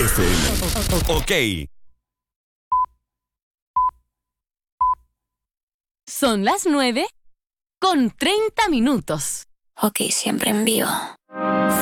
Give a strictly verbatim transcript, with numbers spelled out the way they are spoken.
F M. Ok. Son las nueve con treinta minutos. Ok, siempre en vivo.